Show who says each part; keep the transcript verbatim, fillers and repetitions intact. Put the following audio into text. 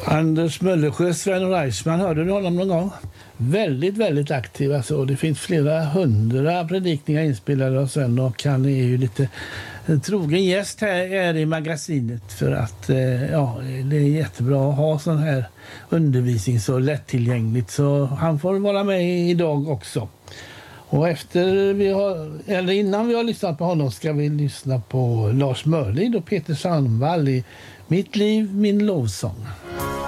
Speaker 1: Anders Möllersjö, Sven Reichman, hörde du honom någon gång? Väldigt, väldigt aktiv. Alltså. Det finns flera hundra predikningar inspelade av Sven och han är ju lite trogen gäst här, här i magasinet för att ja, det är jättebra att ha sån här undervisning så lättillgängligt. Så han får vara med idag också. Och efter vi har, eller innan vi har lyssnat på honom ska vi lyssna på Lars Mörlid och Peter Sandvall i Mitt liv, min lovsång.